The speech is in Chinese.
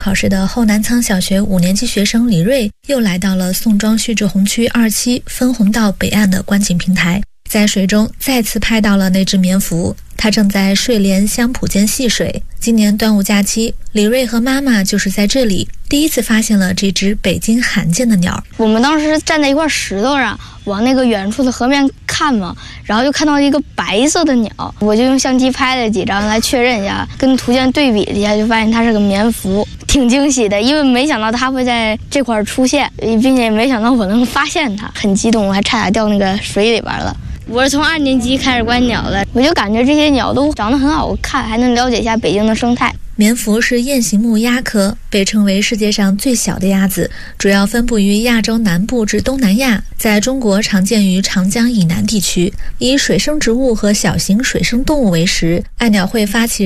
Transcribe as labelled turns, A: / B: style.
A: 考试的后南仓小学5年级学生李瑞又来到了宋庄徐志红区2期分洪道北岸的观景平台，在水中再次拍到了那只棉蜉，它正在睡莲香圃间戏水。今年端午假期，李瑞和妈妈就是在这里第一次发现了这只北京罕见的鸟。
B: 我们当时站在一块石头上，往那个远处的河面看嘛，然后就看到一个白色的鸟，我就用相机拍了几张来确认一下，跟图片对比了一下，就发现它是个棉蜉，挺惊喜的，因为没想到它会在这块出现，并且也没想到我能发现它，很激动，我还差点掉那个水里边了。我是从2年级开始观鸟的，我就感觉这些鸟都长得很好看，还能了解一下北京的生态。
A: 棉蜉是雁形目鸦科，被称为世界上最小的鸭子，主要分布于亚洲南部至东南亚，在中国常见于长江以南地区，以水生植物和小型水生动物为食。爱鸟会发起